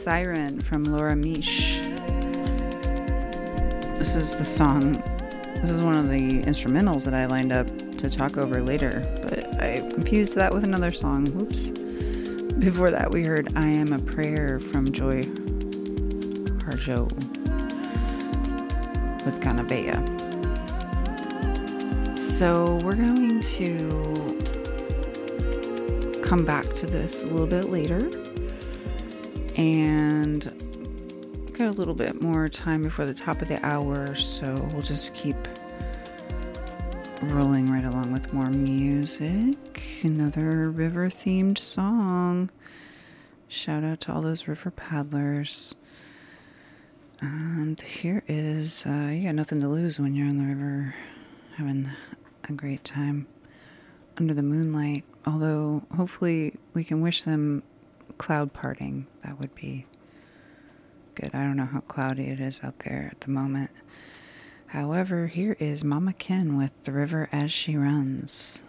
Siren from Laura Misch. This is the song. This is one of the instrumentals that I lined up to talk over later, but I confused that with another song. Whoops. Before that, we heard I Am a Prayer from Joy Harjo with Ganabea. So we're going to come back to this a little bit later and got a little bit more time before the top of the hour, so we'll just keep rolling right along with more music. Another river themed song. Shout out to all those river paddlers. And here is you got nothing to lose when you're on the river having a great time under the moonlight. Although, hopefully, we can wish them cloud parting. That would be good. I don't know how cloudy it is out there at the moment. However, here is Mama Ken with The River As She Runs.